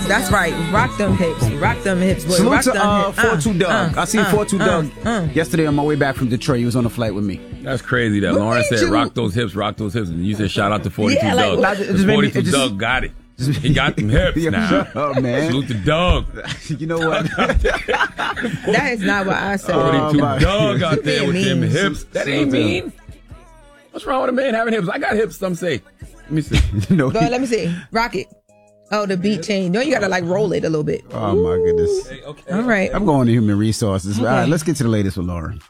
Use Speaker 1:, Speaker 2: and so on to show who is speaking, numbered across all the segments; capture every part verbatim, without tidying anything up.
Speaker 1: That's right. Rock them hips. Rock them hips. Boy.
Speaker 2: Salute
Speaker 1: Rock
Speaker 2: to
Speaker 1: them
Speaker 2: uh,
Speaker 1: hips.
Speaker 2: four two Doug.
Speaker 1: Uh,
Speaker 2: I seen
Speaker 1: uh,
Speaker 2: four two
Speaker 1: uh,
Speaker 2: Doug
Speaker 1: uh.
Speaker 2: yesterday on my way back from Detroit. He was on the flight with me.
Speaker 3: That's crazy that
Speaker 2: What
Speaker 3: Lauren
Speaker 2: made
Speaker 3: said,
Speaker 2: you-
Speaker 3: rock those hips, rock those hips. And you said, shout out to forty-two
Speaker 1: Yeah, like,
Speaker 3: Doug.
Speaker 2: like, it just
Speaker 3: Because
Speaker 2: made me-
Speaker 3: forty-two
Speaker 2: it just-
Speaker 3: Doug got it. He got them hips
Speaker 2: Yeah,
Speaker 3: now.
Speaker 2: shut up, man.
Speaker 3: Salute to Doug.
Speaker 2: You know what?
Speaker 1: That is not what I said.
Speaker 3: forty-two
Speaker 2: my
Speaker 3: Doug out there with them
Speaker 1: mean.
Speaker 3: hips. That ain't mean. What's wrong with a man having hips? I got hips, some say. Let me see.
Speaker 2: You know,
Speaker 1: Go ahead, let me see. Rock it. Oh, the beat change. No, you gotta like roll it a little bit.
Speaker 2: oh my goodness.
Speaker 3: Hey, okay.
Speaker 1: All right.
Speaker 2: I'm going to human resources. All
Speaker 1: Okay.
Speaker 2: right, let's get to the latest with Lauren.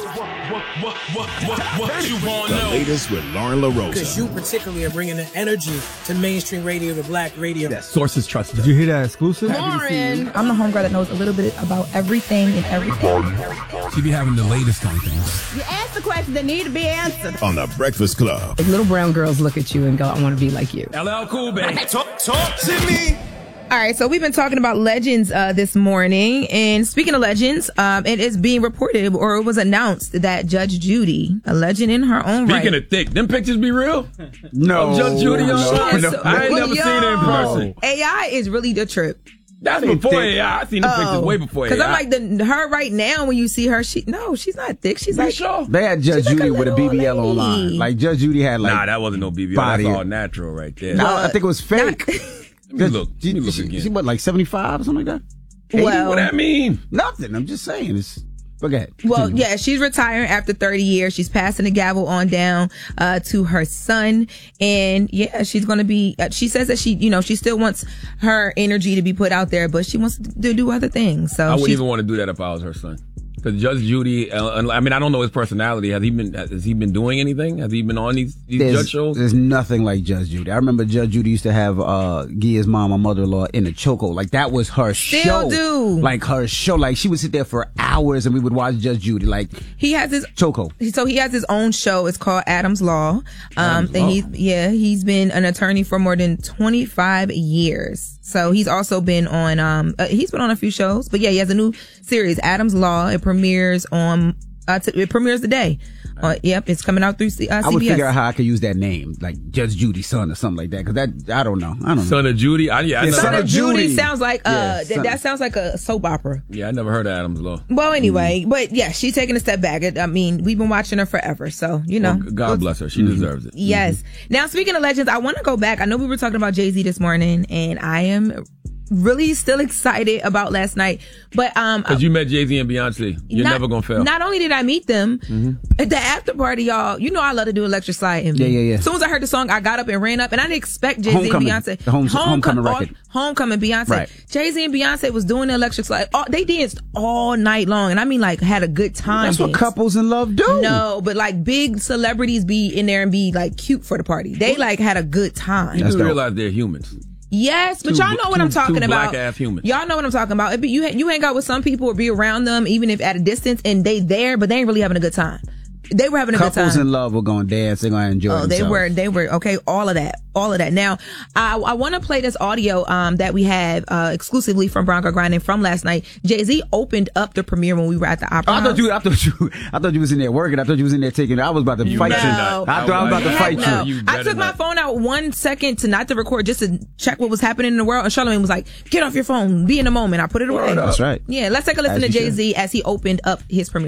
Speaker 4: What, what, what, what you want to
Speaker 5: The
Speaker 4: know?
Speaker 5: latest with Lauren LaRosa.
Speaker 6: Because you particularly are bringing the energy to mainstream radio, to black radio.
Speaker 3: Sources trusted.
Speaker 7: Did you hear that exclusive?
Speaker 8: Lauren. I'm the homegirl that knows a little bit about everything and everything.
Speaker 4: She be having the latest on things.
Speaker 8: You ask the questions that need to be answered.
Speaker 5: On the Breakfast Club.
Speaker 8: Like little brown girls look at you and go, I want to be like you.
Speaker 3: L L Cool, baby.
Speaker 4: Talk, talk to me.
Speaker 1: All right, so we've been talking about legends uh, this morning, and speaking of legends, um, it is being reported, or it was announced, that Judge Judy, a legend in her own
Speaker 3: Speaking
Speaker 1: right.
Speaker 3: of thick, them pictures be real?
Speaker 2: No.
Speaker 3: Of Judge Judy on
Speaker 2: no,
Speaker 3: show?
Speaker 2: no.
Speaker 3: I ain't never seen her in person.
Speaker 1: A I is really the trip.
Speaker 3: That's before A I. I seen the pictures way before A I.
Speaker 1: Because I'm like, the, her right now, when you see her, she no, she's not thick. She's
Speaker 3: You
Speaker 1: like,
Speaker 3: sure?
Speaker 2: They had Judge
Speaker 1: She's like
Speaker 2: Judy
Speaker 1: a
Speaker 2: with a
Speaker 1: little
Speaker 2: B B L
Speaker 1: lady.
Speaker 2: online. Like Judge Judy had like.
Speaker 3: Nah, that wasn't no B B L. That's
Speaker 2: body.
Speaker 3: all natural right there.
Speaker 2: No, I think it was fake.
Speaker 3: Let me look.
Speaker 2: She,
Speaker 3: Let me look
Speaker 2: she,
Speaker 3: again.
Speaker 2: she what, like seventy-five or something like that?
Speaker 1: well,
Speaker 3: What that mean?
Speaker 2: Nothing. I'm just saying. It's. But go ahead.
Speaker 1: Well,
Speaker 2: Continue.
Speaker 1: yeah, she's retiring after thirty years. She's passing the gavel on down uh, to her son. And yeah, she's going to be, uh, she says that she, you know, she still wants her energy to be put out there, but she wants to do other things. So
Speaker 3: I wouldn't
Speaker 1: she's-
Speaker 3: even want to do that if I was her son. Because Judge Judy, uh, I mean, I don't know his personality. Has he been? Has he been doing anything? Has he been on these, these
Speaker 2: There's,
Speaker 3: judge shows?
Speaker 2: there's nothing like Judge Judy. I remember Judge Judy used to have uh Gia's mom, my mother-in-law, in a choco. Like that was her
Speaker 1: Still
Speaker 2: show.
Speaker 1: do.
Speaker 2: Like her show. Like she would sit there for hours and we would watch Judge Judy. Like
Speaker 1: he has his
Speaker 2: choco.
Speaker 1: So he has his own show. It's called Adam's Law. Um,
Speaker 3: Adam's
Speaker 1: and
Speaker 3: Law.
Speaker 1: he's, yeah, he's been an attorney for more than twenty-five years. So he's also been on, um, uh, he's been on a few shows, but yeah, he has a new series, Adam's Law. It premieres on, uh, t- it premieres today. Uh, yep, it's coming out through C- uh, C B S.
Speaker 2: I would figure out how I could use that name, like Judge Judy's son or something like that. Because that I don't know. I don't know.
Speaker 3: Son of Judy? I, yeah, I
Speaker 2: Yeah,
Speaker 3: never,
Speaker 1: Son of Judy,
Speaker 2: Judy.
Speaker 1: sounds like, uh,
Speaker 2: Yeah,
Speaker 1: th-
Speaker 2: son-
Speaker 1: that sounds like a soap opera.
Speaker 3: yeah, I never heard of Adam's Law.
Speaker 1: Well, anyway,
Speaker 2: Mm-hmm.
Speaker 1: but yeah, she's taking a step back. It- I mean, we've been watching her forever. So, you know.
Speaker 3: Well, God bless her. She deserves it.
Speaker 1: Yes. Now, speaking of legends, I want to go back. I know we were talking about Jay-Z this morning, and I am really still excited about last night. But um,
Speaker 3: Because you met Jay-Z and Beyonce. You're
Speaker 1: not,
Speaker 3: never going to fail.
Speaker 1: Not only did I meet them, at the after party, y'all, you know I love to do electric slide.
Speaker 2: Yeah, yeah, yeah.
Speaker 1: As soon as I heard the song, I got up and ran up, and I didn't expect Jay-Z and
Speaker 2: Homecoming.
Speaker 1: Beyonce.
Speaker 2: The home- Homecoming
Speaker 1: all-
Speaker 2: record.
Speaker 1: Homecoming, Beyonce.
Speaker 2: Right.
Speaker 1: Jay-Z and Beyonce was doing the electric slide. All, they danced all night long, and I mean like had a good time.
Speaker 2: That's what
Speaker 1: dance.
Speaker 2: couples in love do.
Speaker 1: No, but like big celebrities be in there and be like cute for the party. They like had a good time.
Speaker 3: You
Speaker 2: That's
Speaker 3: do
Speaker 2: dope.
Speaker 3: realize they're humans.
Speaker 1: Yes, but
Speaker 3: Two
Speaker 1: y'all
Speaker 3: bl-
Speaker 1: know what
Speaker 3: two-
Speaker 1: I'm talking
Speaker 3: two
Speaker 1: about.
Speaker 3: black-ass humans.
Speaker 1: Y'all know what I'm talking about. It be, you you hang out with some people or be around them, even if at a distance, and they there, but they ain't really having a good time. They were having a
Speaker 2: Couples
Speaker 1: good time.
Speaker 2: in love were going to dance. They're going to enjoy
Speaker 1: Oh, they
Speaker 2: themselves.
Speaker 1: were, they were, okay, all of that, all of that. Now, I, I want to play this audio, um, that we have, uh, exclusively from Bronco Grinding from last night. Jay-Z opened up the premiere when we were at the Opera
Speaker 2: I
Speaker 1: House.
Speaker 2: thought you. I thought you. I thought you was in there working. I thought you was in there taking. I was about to
Speaker 3: You
Speaker 2: fight
Speaker 3: better
Speaker 2: you.
Speaker 1: not.
Speaker 2: I thought I was about to
Speaker 3: Heck
Speaker 2: fight
Speaker 1: no.
Speaker 2: you.
Speaker 3: You
Speaker 1: I
Speaker 3: better
Speaker 1: took my
Speaker 3: not.
Speaker 1: phone out one second to not to record, just to check what was happening in the world. And Charlamagne was like, "Get off your phone, be in the moment." I put it away.
Speaker 2: That's right.
Speaker 1: Yeah, let's take a listen
Speaker 2: As
Speaker 1: to
Speaker 2: you
Speaker 1: Jay-Z as he opened up his premiere.